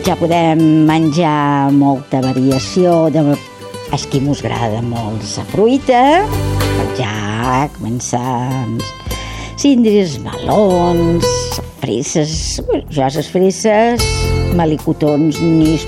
Ja podem menjar molta variació de esquimos, agrada molt la fruita, ja comencen síndries, melons, fresses, jo les fresses, melicotons, ni